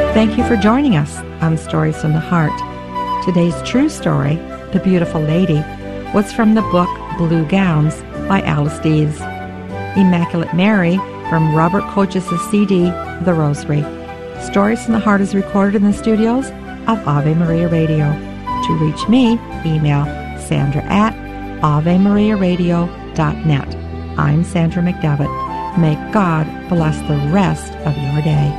Thank you for joining us on Stories from the Heart. Today's true story, The Beautiful Lady, was from the book Blue Gowns by Alice Dees. Immaculate Mary from Robert Kochis' CD, The Rosary. Stories from the Heart is recorded in the studios of Ave Maria Radio. To reach me, email Sandra@AveMariaRadio.net. I'm Sandra McDevitt. May God bless the rest of your day.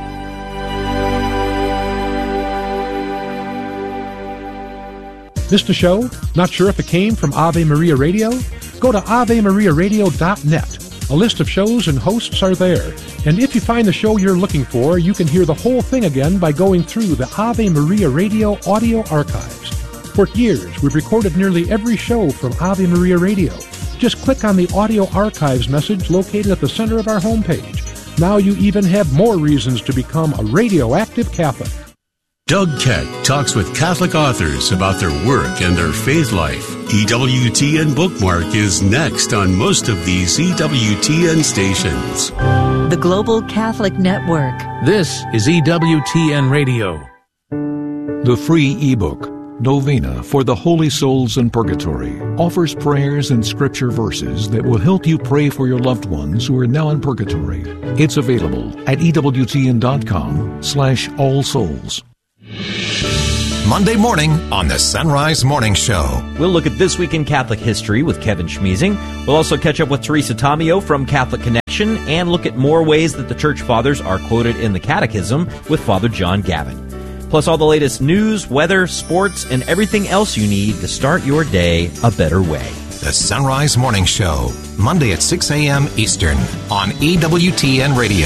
Missed a show? Not sure if it came from Ave Maria Radio? Go to AveMariaRadio.net. A list of shows and hosts are there. And if you find the show you're looking for, you can hear the whole thing again by going through the Ave Maria Radio audio archives. For years, we've recorded nearly every show from Ave Maria Radio. Just click on the audio archives message located at the center of our homepage. Now you even have more reasons to become a radioactive Catholic. Doug Keck talks with Catholic authors about their work and their faith life. EWTN Bookmark is next on most of these EWTN stations. The Global Catholic Network. This is EWTN Radio. The free ebook, Novena for the Holy Souls in Purgatory, offers prayers and scripture verses that will help you pray for your loved ones who are now in purgatory. It's available at EWTN.com/allsouls. Monday morning on the Sunrise Morning Show. We'll look at This Week in Catholic History with Kevin Schmeezing. We'll also catch up with Teresa Tomeo from Catholic Connection and look at more ways that the Church Fathers are quoted in the Catechism with Father John Gavin. Plus all the latest news, weather, sports, and everything else you need to start your day a better way. The Sunrise Morning Show, Monday at 6 a.m. Eastern on EWTN Radio.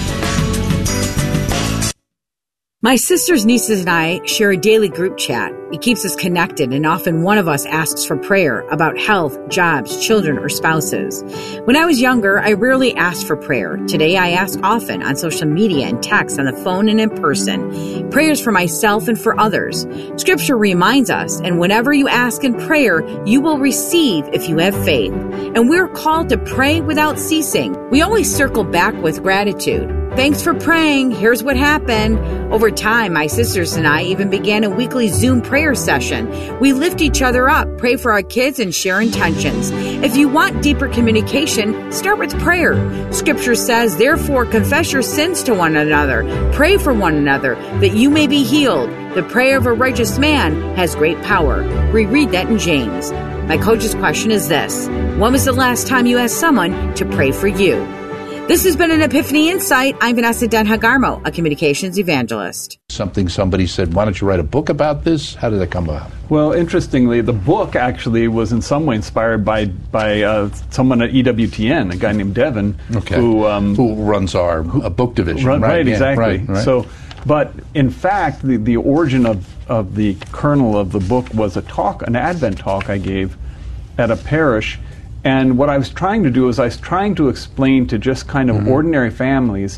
My sisters, nieces, and I share a daily group chat. It keeps us connected, and often one of us asks for prayer about health, jobs, children, or spouses. When I was younger, I rarely asked for prayer. Today, I ask often on social media and text, on the phone, and in person. Prayers for myself and for others. Scripture reminds us, and whenever you ask in prayer, you will receive if you have faith. And we're called to pray without ceasing. We always circle back with gratitude. Thanks for praying. Here's what happened. Over time, my sisters and I even began a weekly Zoom prayer session. We lift each other up, pray for our kids, and share intentions. If you want deeper communication, start with prayer. Scripture says, therefore, confess your sins to one another. Pray for one another, that you may be healed. The prayer of a righteous man has great power. We read that in James. My coach's question is this: when was the last time you asked someone to pray for you? This has been an Epiphany Insight. I'm Vanessa Den-Hagarmo, a communications evangelist. Somebody said, why don't you write a book about this? How did that come about? Well, interestingly, the book actually was in some way inspired by someone at EWTN, a guy named Devin, who runs our book division. Right, yeah, exactly. Right. So, but in fact, the origin of the kernel of the book was an Advent talk I gave at a parish. And what I was trying to do is I was trying to explain to just kind of ordinary families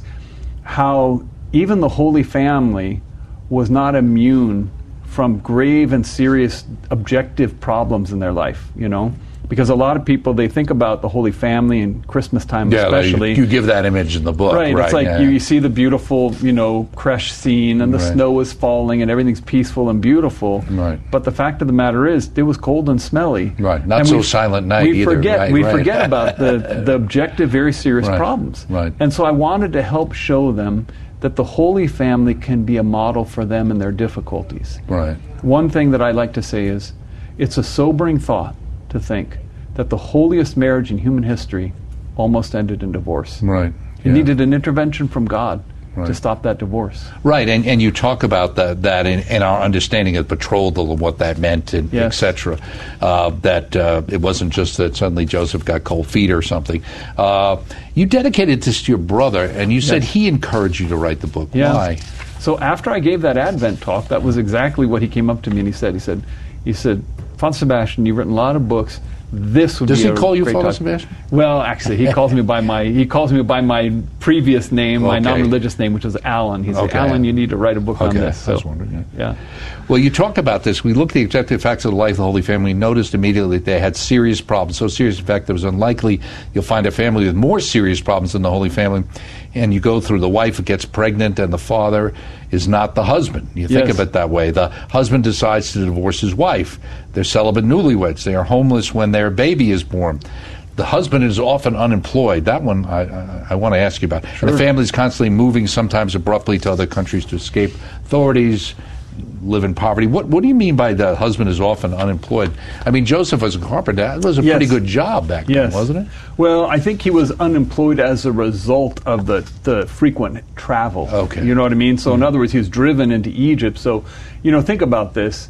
how even the Holy Family was not immune from grave and serious objective problems in their life, you know? Because a lot of people, they think about the Holy Family and Christmas time especially. You give that image in the book. Right, it's like you see the beautiful, creche scene and the snow is falling and everything's peaceful and beautiful. Right. But the fact of the matter is, it was cold and smelly. Right, not so silent night either. We forget about the objective, very serious problems. Right. And so I wanted to help show them that the Holy Family can be a model for them in their difficulties. Right. One thing that I like to say is, it's a sobering thought to think that the holiest marriage in human history almost ended in divorce. Right. It needed an intervention from God to stop that divorce. Right, and you talk about that in our understanding of betrothal and what that meant, and et cetera. That it wasn't just that suddenly Joseph got cold feet or something. You dedicated this to your brother, and you said he encouraged you to write the book. Yeah. Why? So after I gave that Advent talk, that was exactly what he came up to me and he said, Father Sebastian, you've written a lot of books. This would Does be he call you great Father talk. Sebastian? Well, actually, he calls me by my previous name, my non-religious name, which is Alan. He said, Alan, you need to write a book on this. So, I was wondering. Yeah. Well, you talked about this. We looked at the objective facts of the life of the Holy Family and noticed immediately that they had serious problems. So serious, in fact, that it was unlikely you'll find a family with more serious problems than the Holy Family. and you go through the wife gets pregnant and the father is not the husband. You think of it that way. The husband decides to divorce his wife. They're celibate newlyweds. They are homeless when their baby is born. The husband is often unemployed. That one I want to ask you about. Sure. And the family is constantly moving, sometimes abruptly, to other countries to escape authorities, live in poverty. What do you mean by the husband is often unemployed? I mean, Joseph was a carpenter. That was a pretty good job back then, wasn't it? Well, I think he was unemployed as a result of the frequent travel. Okay. You know what I mean? So in other words, he was driven into Egypt. So, think about this.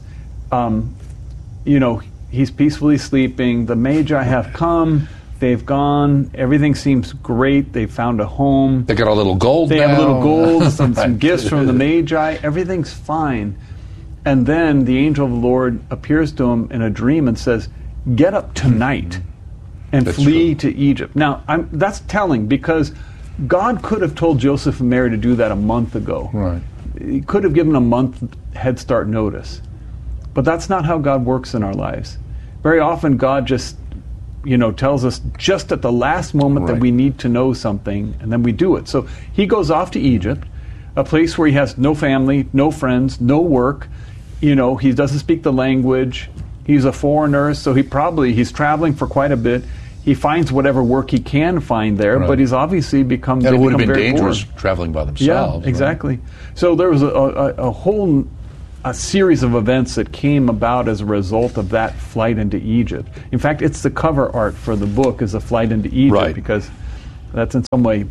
He's peacefully sleeping. The Magi have come. They've gone. Everything seems great. They found a home. They got a little gold. They have a little gold, some gifts from the Magi. Everything's fine. And then the angel of the Lord appears to him in a dream and says, "Get up tonight and flee to Egypt." Now, that's telling, because God could have told Joseph and Mary to do that a month ago. Right. He could have given a month head start notice. But that's not how God works in our lives. Very often God just tells us just at the last moment that we need to know something, and then we do it. So he goes off to Egypt, a place where he has no family, no friends, no work. He doesn't speak the language. He's a foreigner, so he's traveling for quite a bit. He finds whatever work he can find there, but he's obviously become. And it would have been dangerous traveling by themselves. Yeah, exactly. Right? So there was a whole series of events that came about as a result of that flight into Egypt. In fact, it's the cover art for the book is a flight into Egypt, because that's in some way,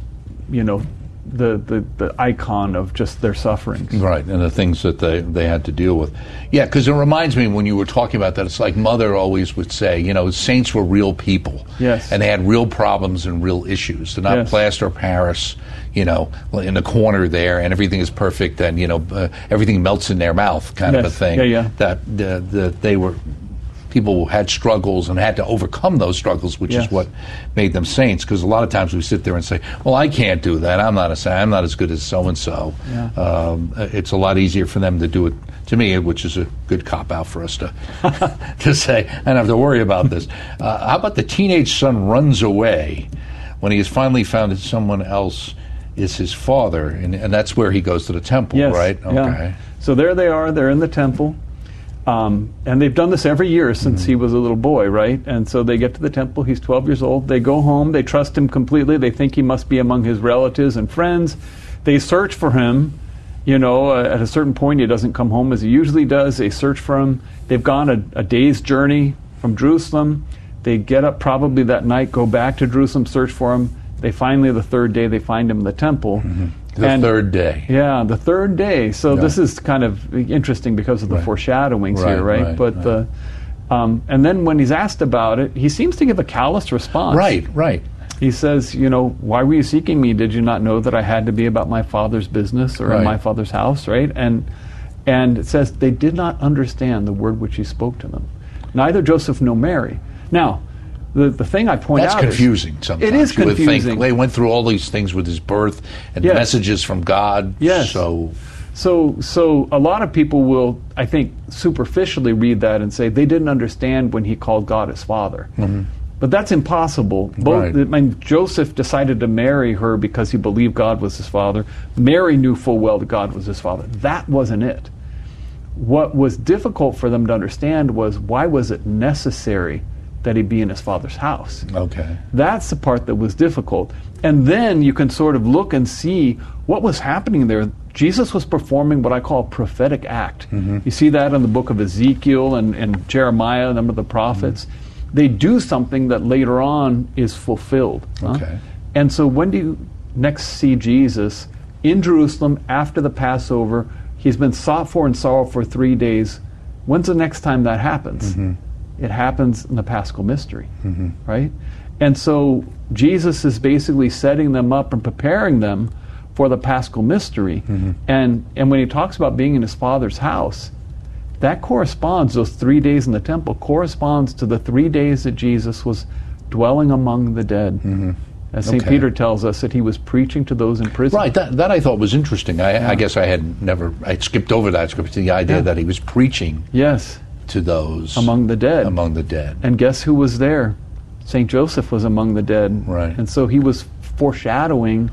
the icon of just their sufferings. Right, and the things that they had to deal with. Yeah, because it reminds me, when you were talking about that, it's like Mother always would say, saints were real people. Yes. And they had real problems and real issues. They're not plaster Paris, in the corner there, and everything is perfect, and, everything melts in their mouth kind of a thing. Yeah. That they were... People had struggles and had to overcome those struggles, which is what made them saints. Because a lot of times we sit there and say, "Well, I can't do that. I'm not as good as so and so." It's a lot easier for them to do it to me, which is a good cop out for us to to say, "I don't have to worry about this." How about the teenage son runs away when he has finally found that someone else is his father, and that's where he goes to the temple, right? Okay. Yeah. So there they are. They're in the temple. And they've done this every year since he was a little boy, right? And so they get to the temple. He's 12 years old. They go home. They trust him completely. They think he must be among his relatives and friends. They search for him. At a certain point, he doesn't come home as he usually does. They search for him. They've gone a day's journey from Jerusalem. They get up probably that night, go back to Jerusalem, search for him. They finally, the third day, they find him in the temple. The third day. Yeah, the third day. So this is kind of interesting because of the foreshadowings here, right? But and then when he's asked about it, he seems to give a callous response. Right. He says, "Why were you seeking me? Did you not know that I had to be about my Father's business or in my Father's house?" Right? And it says they did not understand the word which he spoke to them. Neither Joseph nor Mary. Now, the thing I point out that's confusing sometimes. It is confusing. You would think they went through all these things with his birth and messages from God. Yes. So a lot of people will, I think, superficially read that and say they didn't understand when he called God his father. But that's impossible. Joseph decided to marry her because he believed God was his father. Mary knew full well that God was his father. That wasn't it. What was difficult for them to understand was, why was it necessary that he be in his father's house? Okay. That's the part that was difficult. And then you can sort of look and see what was happening there. Jesus was performing what I call a prophetic act. You see that in the book of Ezekiel and Jeremiah, a number of the prophets. They do something that later on is fulfilled. Okay. And so when do you next see Jesus in Jerusalem after the Passover? He's been sought for in sorrow for 3 days. When's the next time that happens? It happens in the Paschal mystery, right? And so Jesus is basically setting them up and preparing them for the Paschal mystery. And when he talks about being in his Father's house, that corresponds, those 3 days in the temple, corresponds to the 3 days that Jesus was dwelling among the dead. As St. Peter tells us that he was preaching to those in prison. Right, that I thought was interesting. I guess I skipped over that scripture, the idea that he was preaching to those among the dead. And guess who was there? St. Joseph was among the dead. Right. And so he was foreshadowing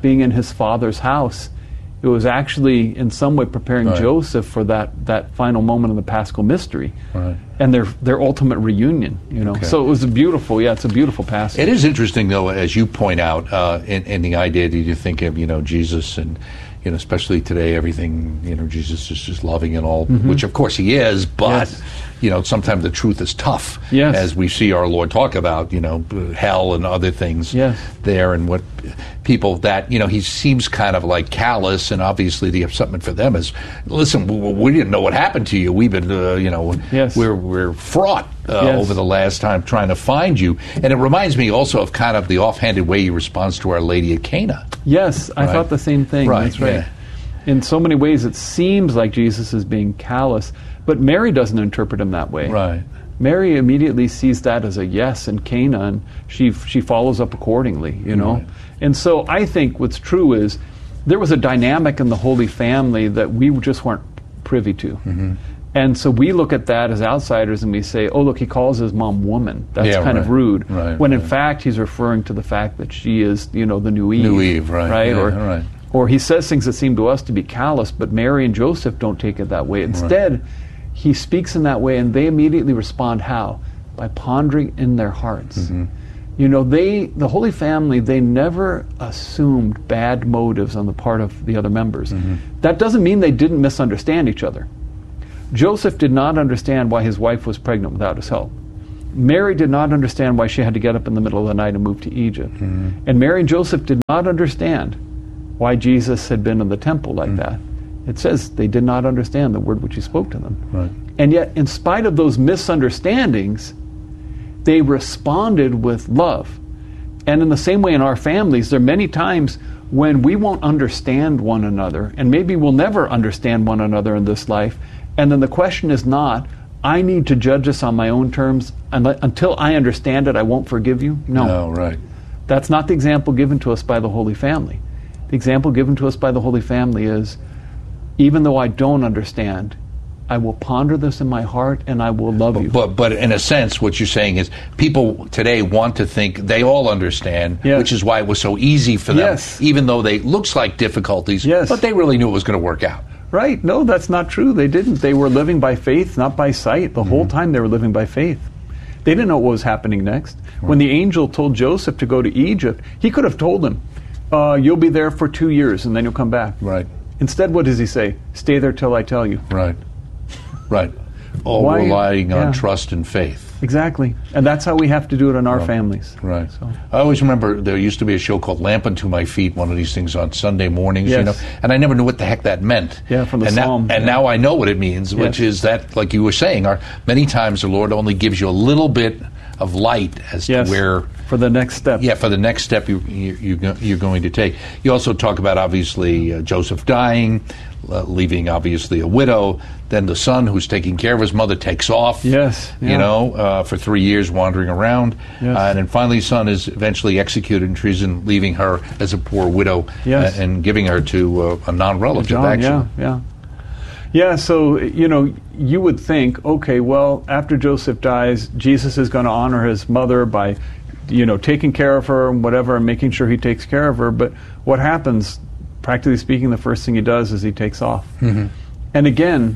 being in his father's house. It was actually in some way preparing Joseph for that final moment of the Paschal mystery, and their ultimate reunion. So it was it's a beautiful passage. It is interesting, though, as you point out, in the idea that you think of Jesus and especially today, everything Jesus is just loving and all, which of course he is, but sometimes the truth is tough, as we see our Lord talk about hell and other things there, and what people that he seems kind of like callous, and obviously the upsetment for them is, listen, we didn't know what happened to you. We've been we're fraught over the last time trying to find you. And it reminds me also of kind of the offhanded way he responds to Our Lady at Cana. Yes, I thought the same thing. That's right. Yeah. In so many ways it seems like Jesus is being callous, but Mary doesn't interpret him that way. Right. Mary immediately sees that as a yes in Cana, and she follows up accordingly, Right. And so I think what's true is there was a dynamic in the Holy Family that we just weren't privy to. And so we look at that as outsiders and we say, oh, look, he calls his mom woman. That's kind of rude. When in fact he's referring to the fact that she is, the new Eve. New Eve, right. Yeah, or he says things that seem to us to be callous, but Mary and Joseph don't take it that way. Instead, he speaks in that way, and they immediately respond how? By pondering in their hearts. The Holy Family, they never assumed bad motives on the part of the other members. That doesn't mean they didn't misunderstand each other. Joseph did not understand why his wife was pregnant without his help. Mary did not understand why she had to get up in the middle of the night and move to Egypt. And Mary and Joseph did not understand why Jesus had been in the temple like that. It says they did not understand the word which he spoke to them. And yet, in spite of those misunderstandings, they responded with love. And in the same way in our families, there are many times when we won't understand one another, and maybe we'll never understand one another in this life, and then the question is not, I need to judge this on my own terms, and until I understand it, I won't forgive you. No. That's not the example given to us by the Holy Family. The example given to us by the Holy Family is, even though I don't understand, I will ponder this in my heart and I will love you. But in a sense, what you're saying is people today want to think they all understand, which is why it was so easy for them, even though they looks like difficulties, but they really knew it was going to work out. Right. No, that's not true. They didn't. They were living by faith, not by sight. The whole time they were living by faith. They didn't know what was happening next. When the angel told Joseph to go to Egypt, he could have told him, you'll be there for 2 years and then you'll come back. Instead, what does he say? Stay there till I tell you. All relying on trust and faith. Exactly. And that's how we have to do it in our families. So. I always remember there used to be a show called Lamp Unto My Feet, one of these things on Sunday mornings, and I never knew what the heck that meant. From the Psalm. Now I know what it means, which is that, like you were saying, many times the Lord only gives you a little bit of light as to where... For the next step. For the next step you're going to take. You also talk about, obviously, Joseph dying, leaving, obviously, a widow. Then the son who's taking care of his mother takes off, for 3 years wandering around. And then finally his son is eventually executed in treason, leaving her as a poor widow and giving her to a non-relative, actually. So, you would think, okay, well, after Joseph dies, Jesus is going to honor his mother by, taking care of her and whatever, and making sure he takes care of her. But what happens, practically speaking, the first thing he does is he takes off. And again,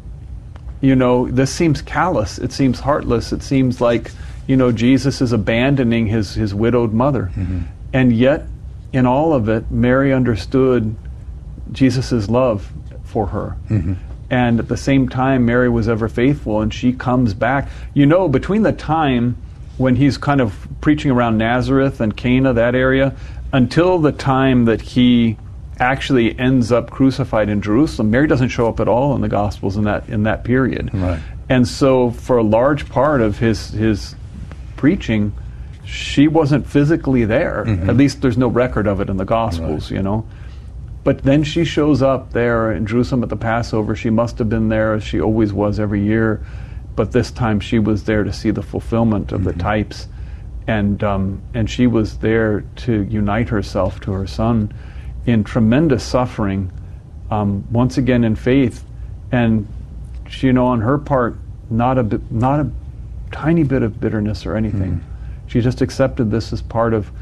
this seems callous. It seems heartless. It seems like, Jesus is abandoning his widowed mother. And yet, in all of it, Mary understood Jesus' love for her. And at the same time, Mary was ever faithful, and she comes back. Between the time when he's kind of preaching around Nazareth and Cana, that area, until the time that he actually ends up crucified in Jerusalem, Mary doesn't show up at all in the Gospels in that period. And so for a large part of his preaching, she wasn't physically there. At least there's no record of it in the Gospels, But then she shows up there in Jerusalem at the Passover. She must have been there, as she always was every year, but this time she was there to see the fulfillment of the types, and she was there to unite herself to her son in tremendous suffering, once again in faith, and she, on her part, not a tiny bit of bitterness or anything. She just accepted this as part of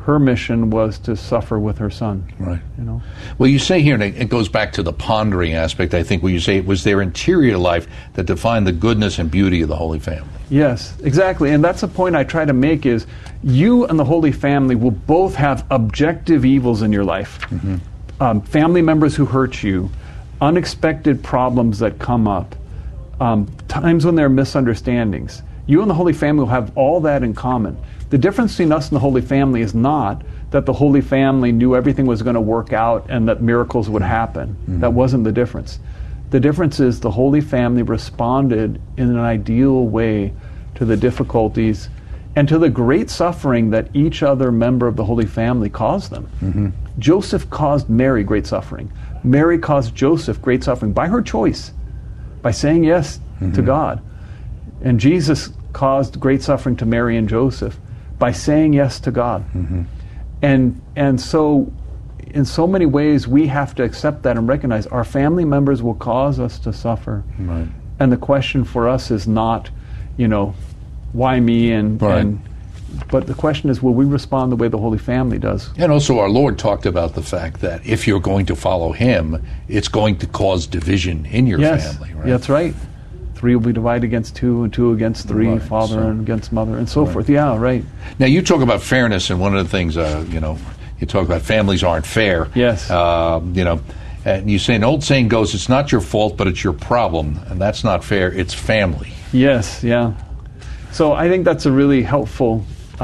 her mission was to suffer with her son. Right. You know. Well, you say here, and it goes back to the pondering aspect, I think, where you say it was their interior life that defined the goodness and beauty of the Holy Family. Yes, exactly. And that's a point I try to make is you and the Holy Family will both have objective evils in your life. Mm-hmm. Family members who hurt you, unexpected problems that come up, times when there are misunderstandings. You and the Holy Family will have all that in common. The difference between us and the Holy Family is not that the Holy Family knew everything was going to work out and that miracles would happen. Mm-hmm. That wasn't the difference. The difference is the Holy Family responded in an ideal way to the difficulties and to the great suffering that each other member of the Holy Family caused them. Mm-hmm. Joseph caused Mary great suffering. Mary caused Joseph great suffering by her choice, by saying yes to God. And Jesus caused great suffering to Mary and Joseph by saying yes to God. Mm-hmm. And so in so many ways we have to accept that and recognize our family members will cause us to suffer. Right. And the question for us is not, why me but the question is, will we respond the way the Holy Family does? And also our Lord talked about the fact that if you're going to follow Him, it's going to cause division in your family, right? That's right. 3 will be divided against 2, and 2 against 3, right. Father and against mother, and so forth. Yeah, right. Now, you talk about fairness, and one of the things, you talk about families aren't fair. Yes. And you say, an old saying goes, it's not your fault, but it's your problem. And that's not fair. It's family. Yes, yeah. So I think that's a really helpful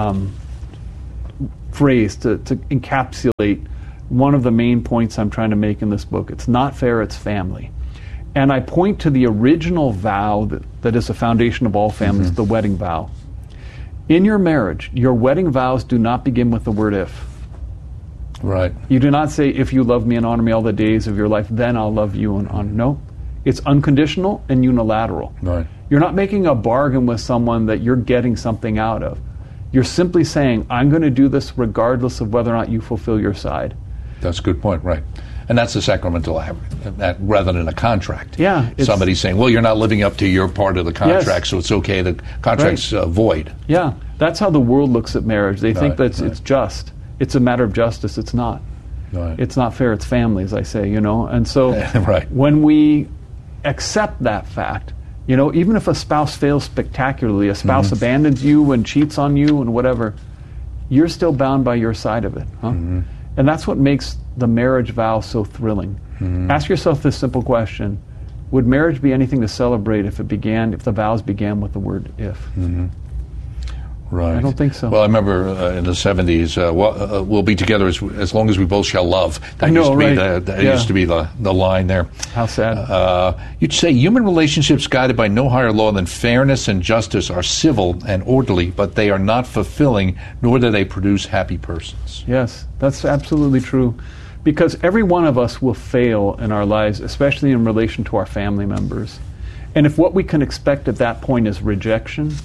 phrase to encapsulate one of the main points I'm trying to make in this book. It's not fair, it's family. And I point to the original vow that is the foundation of all families, the wedding vow. In your marriage, your wedding vows do not begin with the word if. Right. You do not say, if you love me and honor me all the days of your life, then I'll love you and honor. No. It's unconditional and unilateral. Right. You're not making a bargain with someone that you're getting something out of. You're simply saying, I'm going to do this regardless of whether or not you fulfill your side. That's a good point, right. And that's the sacramental act, rather than a contract. Yeah. Somebody saying, well, you're not living up to your part of the contract, so it's okay, the contract's void. Yeah, that's how the world looks at marriage. They think that it's just. It's a matter of justice. It's not. Right. It's not fair. It's family, as I say, And so when we accept that fact, even if a spouse fails spectacularly, a spouse abandons you and cheats on you and whatever, you're still bound by your side of it. Huh? Mm-hmm. And that's what makes the marriage vow so thrilling. Mm-hmm. Ask yourself this simple question. Would marriage be anything to celebrate if the vows began with the word if? Mm-hmm. Right. I don't think so. Well, I remember in the 70s, we'll be together as long as we both shall love. That used to be the line there. How sad. You'd say human relationships guided by no higher law than fairness and justice are civil and orderly, but they are not fulfilling, nor do they produce happy persons. Yes, that's absolutely true. Because every one of us will fail in our lives, especially in relation to our family members. And if what we can expect at that point is rejection,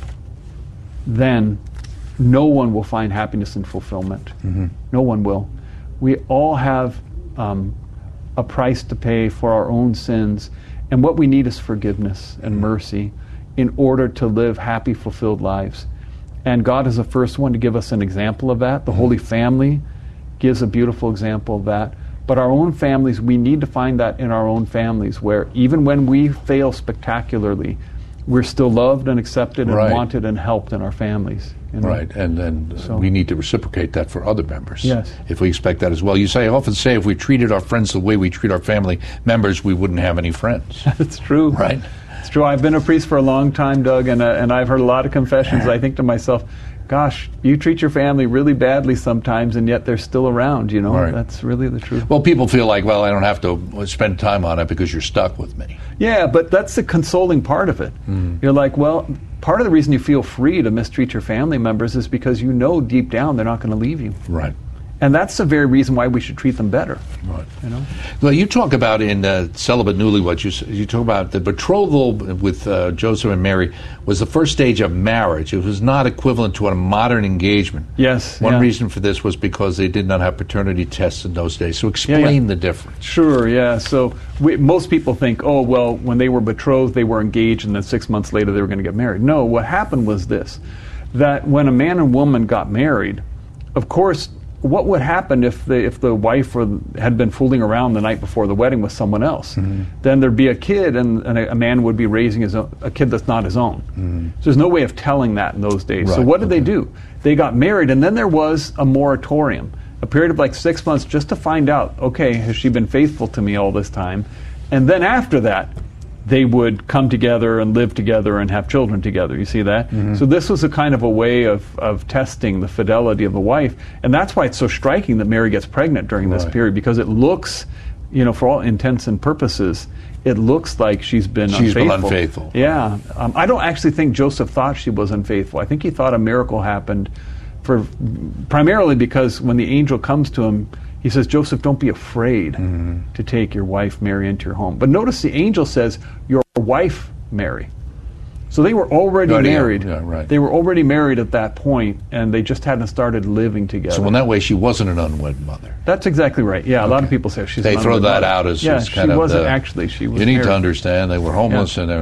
then no one will find happiness and fulfillment. Mm-hmm. No one will. We all have a price to pay for our own sins, and what we need is forgiveness and mercy in order to live happy, fulfilled lives. And God is the first one to give us an example of that. The Holy Family gives a beautiful example of that. But our own families, we need to find that in our own families, where even when we fail spectacularly, we're still loved and accepted and wanted and helped in our families. Right, and we need to reciprocate that for other members. Yes. If we expect that as well. I often say if we treated our friends the way we treat our family members, we wouldn't have any friends. That's true. Right? It's true. I've been a priest for a long time, Doug, and I've heard a lot of confessions. I think to myself, gosh, you treat your family really badly sometimes, and yet they're still around, Right. That's really the truth. Well, people feel like, I don't have to spend time on it because you're stuck with me. Yeah, but that's the consoling part of it. Mm. You're like, part of the reason you feel free to mistreat your family members is because you know deep down they're not going to leave you. Right. And that's the very reason why we should treat them better. Right. Well, you talk about in Celibate Newlyweds, you talk about the betrothal with Joseph and Mary was the first stage of marriage. It was not equivalent to a modern engagement. Yes. One reason for this was because they did not have paternity tests in those days. So explain the difference. Sure, yeah. So most people think, when they were betrothed, they were engaged, and then 6 months later they were going to get married. No, what happened was this, that when a man and woman got married, of course, what would happen if the wife had been fooling around the night before the wedding with someone else? Mm-hmm. Then there'd be a kid, and a man would be raising a kid that's not his own. Mm-hmm. So there's no way of telling that in those days. Right. So what did they do? They got married, and then there was a moratorium, a period of like 6 months just to find out, okay, has she been faithful to me all this time? And then after that, they would come together and live together and have children together. You see that? Mm-hmm. So this was a kind of a way of testing the fidelity of the wife. And that's why it's so striking that Mary gets pregnant during this period, because it looks, for all intents and purposes, it looks like she's been unfaithful. Yeah. I don't actually think Joseph thought she was unfaithful. I think he thought a miracle happened primarily because when the angel comes to him, he says, Joseph, don't be afraid to take your wife Mary into your home. But notice the angel says, your wife Mary. So they were already married. Yeah, right. They were already married at that point, and they just hadn't started living together. So in that way, she wasn't an unwed mother. That's exactly right. Yeah, a lot of people say she's an unwed mother. They throw that out as kind of she wasn't actually. She was You need married. to understand they were homeless and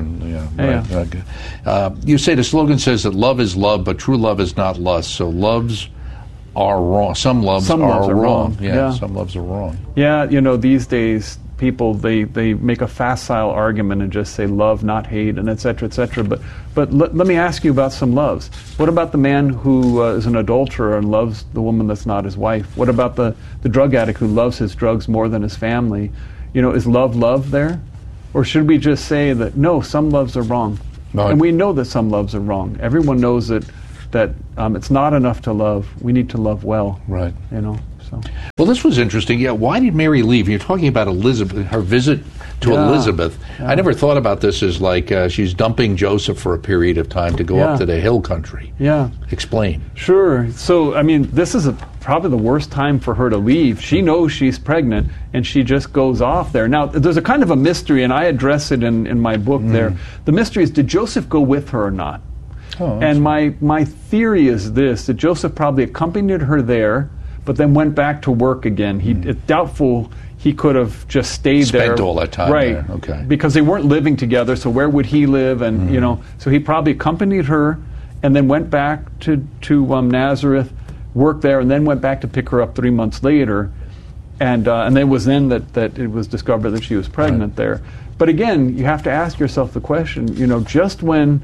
you say the slogan says that love is love, but true love is not lust. So loves are wrong. Some loves are wrong. Yeah, some loves are wrong. Yeah, these days people they make a facile argument and just say love, not hate, and et cetera, et cetera. But let me ask you about some loves. What about the man who is an adulterer and loves the woman that's not his wife? What about the drug addict who loves his drugs more than his family? Is love there? Or should we just say that, no, some loves are wrong? No. And we know that some loves are wrong. Everyone knows that it's not enough to love. We need to love well. Right. So. Well, this was interesting. Yeah, why did Mary leave? You're talking about Elizabeth, her visit to Elizabeth. Yeah. I never thought about this as like she's dumping Joseph for a period of time to go up to the hill country. Yeah. Explain. Sure. So, this is probably the worst time for her to leave. She knows she's pregnant, and she just goes off there. Now, there's a kind of a mystery, and I address it in my book there. The mystery is, did Joseph go with her or not? Oh, and my theory is this, that Joseph probably accompanied her there, but then went back to work again. It's doubtful he could have just stayed there. Spent all that time right, there. Okay. Because they weren't living together, so where would he live? And, so he probably accompanied her and then went back to Nazareth, worked there, and then went back to pick her up 3 months later. And it was then that it was discovered that she was pregnant there. But again, you have to ask yourself the question, just when,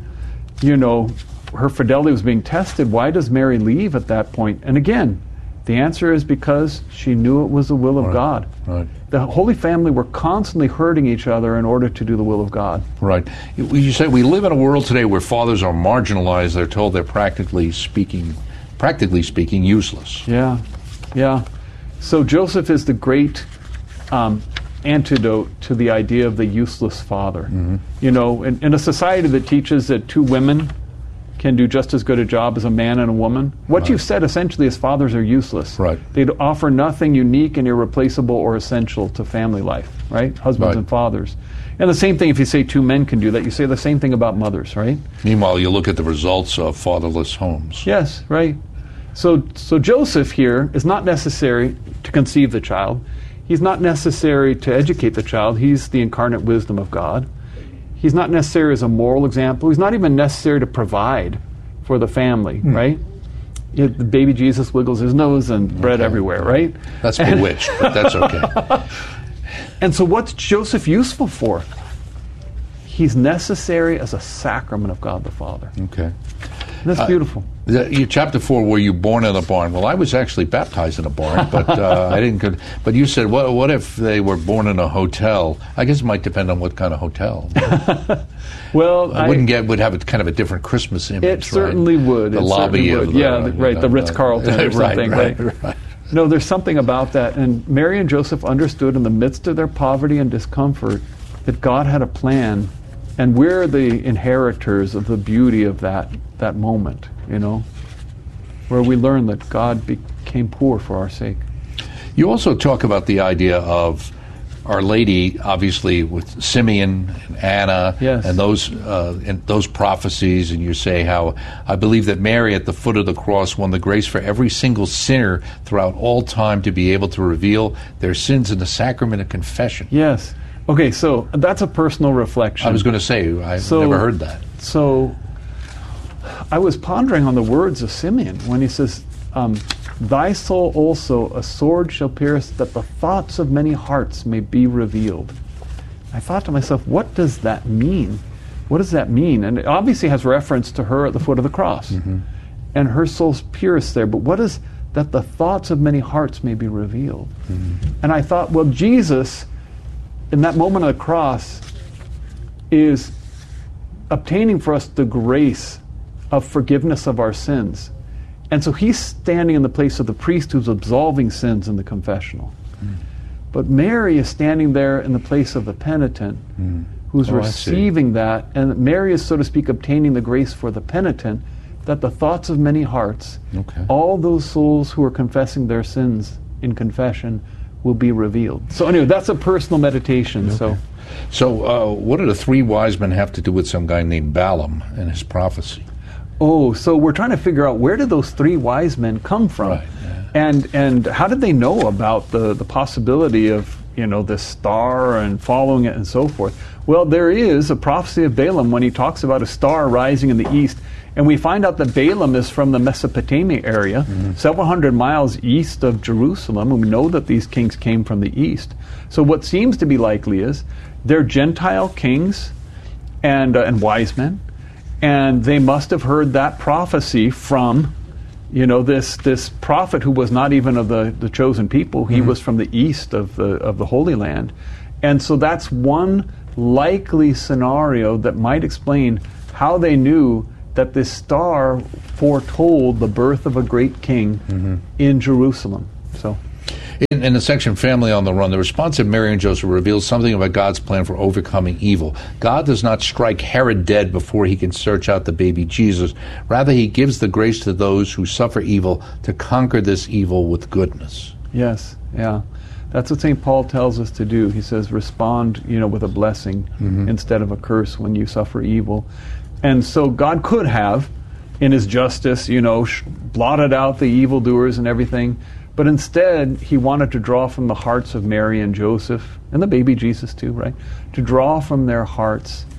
her fidelity was being tested, why does Mary leave at that point? And again, the answer is because she knew it was the will of God. Right. The Holy Family were constantly hurting each other in order to do the will of God. Right. You say we live in a world today where fathers are marginalized. They're told they're practically speaking, useless. Yeah. So Joseph is the great antidote to the idea of the useless father. Mm-hmm. In a society that teaches that two women can do just as good a job as a man and a woman, what you've said essentially is fathers are useless. Right. They offer nothing unique and irreplaceable or essential to family life, right? Husbands and fathers. And the same thing if you say two men can do that, you say the same thing about mothers, right? Meanwhile, you look at the results of fatherless homes. Yes, right. So Joseph here is not necessary to conceive the child. He's not necessary to educate the child. He's the incarnate wisdom of God. He's not necessary as a moral example. He's not even necessary to provide for the family, right? The baby Jesus wiggles his nose and bread everywhere, right? That's bewitched, but that's okay. And so what's Joseph useful for? He's necessary as a sacrament of God the Father. Okay. And that's beautiful. Chapter 4, were you born in a barn? Well, I was actually baptized in a barn, but I didn't. But you said, what if they were born in a hotel? I guess it might depend on what kind of hotel. Well, would have a kind of a different Christmas image. It certainly would. The lobby of the Ritz-Carlton or something, right? No, there's something about that. And Mary and Joseph understood in the midst of their poverty and discomfort that God had a plan, and we're the inheritors of the beauty of that moment, where we learn that God became poor for our sake. You also talk about the idea of Our Lady, obviously, with Simeon and Anna, and those prophecies, and you say how I believe that Mary at the foot of the cross won the grace for every single sinner throughout all time to be able to reveal their sins in the sacrament of confession. Yes. Okay, so that's a personal reflection. I was going to say, I've never heard that. So I was pondering on the words of Simeon when he says, Thy soul also a sword shall pierce, that the thoughts of many hearts may be revealed. I thought to myself, what does that mean? What does that mean? And it obviously has reference to her at the foot of the cross. Mm-hmm. And her soul's pierced there. But what is that the thoughts of many hearts may be revealed? Mm-hmm. And I thought, well, Jesus, in that moment of the cross, is obtaining for us the grace of forgiveness of our sins. And so he's standing in the place of the priest who's absolving sins in the confessional. Mm. But Mary is standing there in the place of the penitent who's receiving that. And Mary is, so to speak, obtaining the grace for the penitent, that the thoughts of many hearts, all those souls who are confessing their sins in confession, will be revealed. So anyway, that's a personal meditation. So what do the three wise men have to do with some guy named Balaam and his prophecy? Oh, so we're trying to figure out, where did those three wise men come from? Right, yeah. And how did they know about the possibility of, this star and following it and so forth? Well, there is a prophecy of Balaam when he talks about a star rising in the east. And we find out that Balaam is from the Mesopotamia area, several hundred miles east of Jerusalem, and we know that these kings came from the east. So what seems to be likely is they're Gentile kings and wise men, and they must have heard that prophecy from, this prophet who was not even of the chosen people. He was from the east of the Holy Land. And so that's one likely scenario that might explain how they knew that this star foretold the birth of a great king in Jerusalem. So, in the section Family on the Run, the response of Mary and Joseph reveals something about God's plan for overcoming evil. God does not strike Herod dead before he can search out the baby Jesus. Rather, he gives the grace to those who suffer evil to conquer this evil with goodness. Yes, yeah. That's what St. Paul tells us to do. He says, respond, with a blessing instead of a curse when you suffer evil. And so God could have, in his justice, blotted out the evildoers and everything. But instead, he wanted to draw from the hearts of Mary and Joseph, and the baby Jesus too, right? To draw from their hearts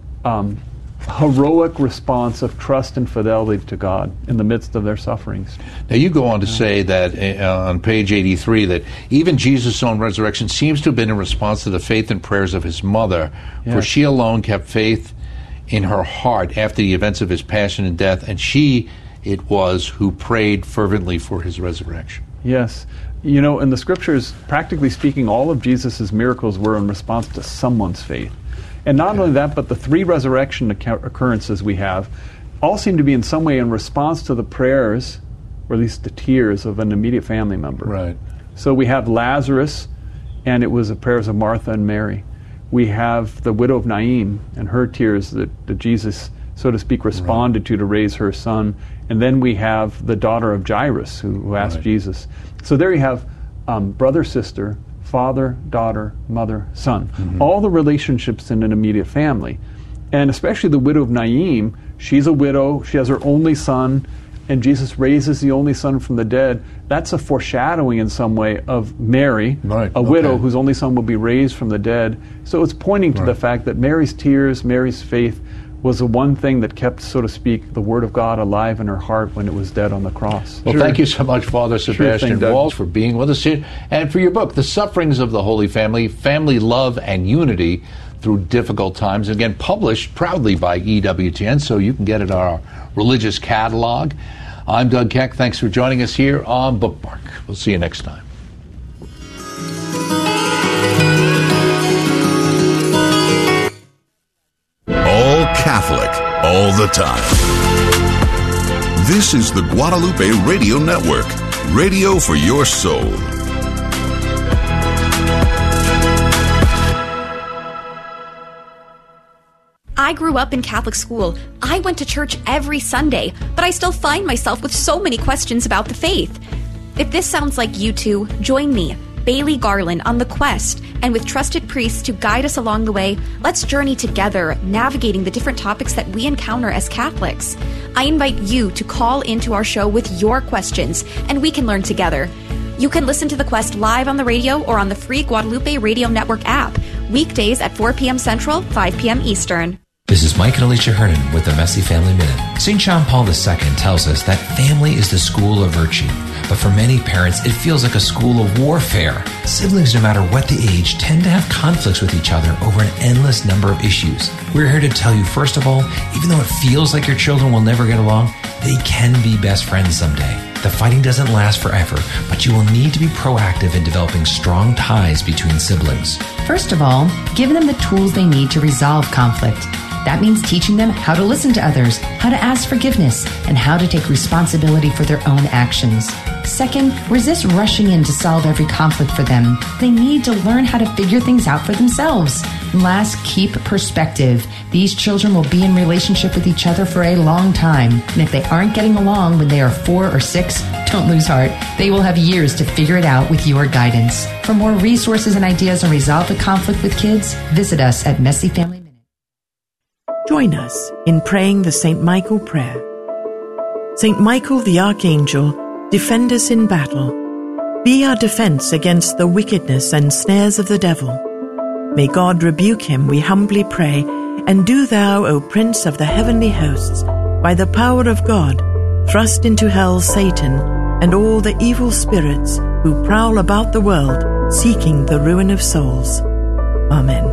heroic response of trust and fidelity to God in the midst of their sufferings. Now you go on to say that on page 83 that even Jesus' own resurrection seems to have been in response to the faith and prayers of his mother, for she alone kept faith in her heart after the events of his passion and death, and she it was who prayed fervently for his resurrection. Yes. In the scriptures, practically speaking, all of Jesus' miracles were in response to someone's faith. And not only that, but the three resurrection occurrences we have all seem to be in some way in response to the prayers, or at least the tears, of an immediate family member. Right. So we have Lazarus, and it was the prayers of Martha and Mary. We have the widow of Nain and her tears that Jesus, so to speak, responded to raise her son. And then we have the daughter of Jairus who asked Jesus. So there you have brother, sister, father, daughter, mother, son. All the relationships in an immediate family. And especially the widow of Nain, she's a widow, she has her only son, and Jesus raises the only son from the dead. That's a foreshadowing in some way of Mary, a widow whose only son will be raised from the dead. So it's pointing to the fact that Mary's tears, Mary's faith, was the one thing that kept, so to speak, the Word of God alive in her heart when it was dead on the cross. Well, thank you so much, Father Sebastian Walsh, for being with us here, and for your book, The Sufferings of the Holy Family, Family Love and Unity Through Difficult Times. Again, published proudly by EWTN, so you can get it in our religious catalog. I'm Doug Keck. Thanks for joining us here on Bookmark. We'll see you next time. All Catholic, all the time. This is the Guadalupe Radio Network, radio for your soul. I grew up in Catholic school. I went to church every Sunday, but I still find myself with so many questions about the faith. If this sounds like you two, join me, Bailey Garland, on the quest, and with trusted priests to guide us along the way, let's journey together, navigating the different topics that we encounter as Catholics. I invite you to call into our show with your questions, and we can learn together. You can listen to The Quest live on the radio or on the free Guadalupe Radio Network app, weekdays at 4 p.m. Central, 5 p.m. Eastern. This is Mike and Alicia Hernan with the Messy Family Minute. St. John Paul II tells us that family is the school of virtue, but for many parents, it feels like a school of warfare. Siblings, no matter what the age, tend to have conflicts with each other over an endless number of issues. We're here to tell you, first of all, even though it feels like your children will never get along, they can be best friends someday. The fighting doesn't last forever, but you will need to be proactive in developing strong ties between siblings. First of all, give them the tools they need to resolve conflict. That means teaching them how to listen to others, how to ask forgiveness, and how to take responsibility for their own actions. Second, resist rushing in to solve every conflict for them. They need to learn how to figure things out for themselves. And last, keep perspective. These children will be in relationship with each other for a long time. And if they aren't getting along when they are 4 or 6, don't lose heart. They will have years to figure it out with your guidance. For more resources and ideas on resolve the conflict with kids, visit us at Messy Family Minute. Join us in praying the St. Michael prayer. St. Michael the Archangel, defend us in battle. Be our defense against the wickedness and snares of the devil. May God rebuke him, we humbly pray, and do thou, O Prince of the heavenly hosts, by the power of God, thrust into hell Satan and all the evil spirits who prowl about the world, seeking the ruin of souls. Amen.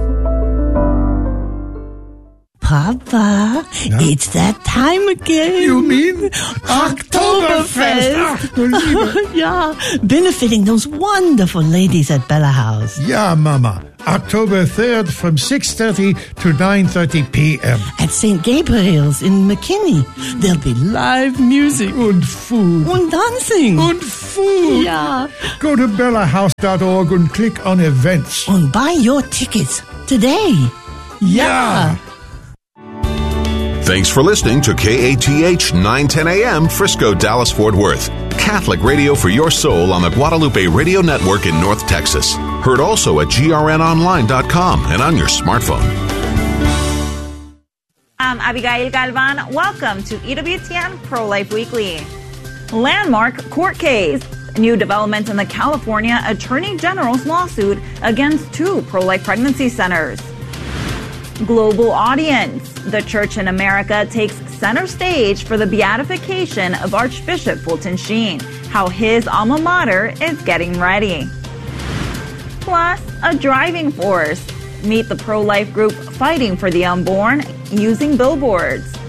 Papa, it's that time again. You mean Oktoberfest? Yeah, benefiting those wonderful ladies at Bella House. Yeah, Mama. October 3rd from 6:30 to 9:30 p.m. At St. Gabriel's in McKinney. There'll be live music. And food. And dancing. And food. Yeah. Go to bellahouse.org and click on events. And buy your tickets today. Yeah. Thanks for listening to KATH 910 AM Frisco, Dallas, Fort Worth. Catholic radio for your soul on the Guadalupe Radio Network in North Texas. Heard also at grnonline.com and on your smartphone. I'm Abigail Galvan. Welcome to EWTN Pro-Life Weekly. Landmark court case. New development in the California Attorney General's lawsuit against 2 pro-life pregnancy centers. Global audience. The Church in America takes center stage for the beatification of Archbishop Fulton Sheen. How his alma mater is getting ready. Plus, a driving force. Meet the pro-life group fighting for the unborn using billboards.